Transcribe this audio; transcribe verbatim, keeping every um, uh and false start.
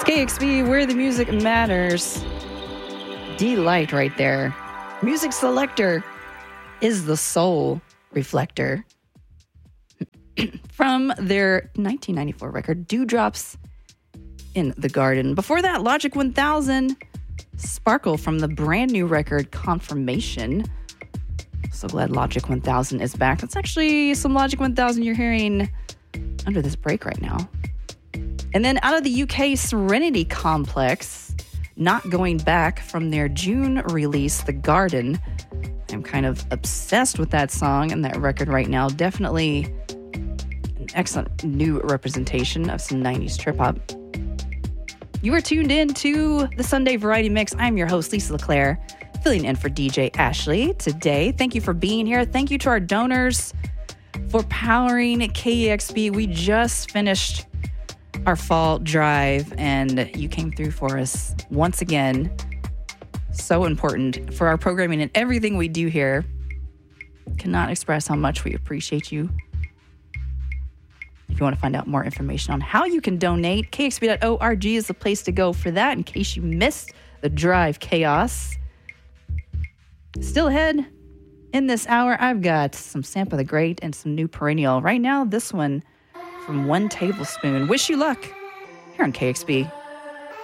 K X B, where the music matters. Delight right there. Music selector is the soul reflector. From their nineteen ninety-four record, Dewdrops in the Garden. Before that, Logic one thousand, Sparkle from the brand new record, Confirmation. So glad Logic one thousand is back. That's actually some Logic one thousand you're hearing under this break right now. And then out of the U K, Serenity Complex, Not Going Back from their June release, The Garden. I'm kind of obsessed with that song and that record right now. Definitely an excellent new representation of some nineties trip-hop. You are tuned in to the Sunday Variety Mix. I'm your host, Lisa LeClaire, filling in for D J Ashley today. Thank you for being here. Thank you to our donors for powering K E X B. We just finished our fall drive, and you came through for us once again. So important for our programming and everything we do here. Cannot express how much we appreciate you. If you want to find out more information on how you can donate, K X B dot org is the place to go for that in case you missed the drive chaos. Still ahead in this hour, I've got some Sampa the Great and some new perennial. Right now, this one from One Tablespoon. Wish you luck here on K X B.